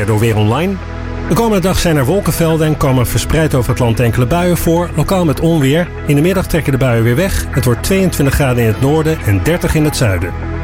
Door Weer Online. De komende dag zijn er wolkenvelden en komen verspreid over het land enkele buien voor, lokaal met onweer. In de middag trekken de buien weer weg. Het wordt 22 graden in het noorden en 30 in het zuiden.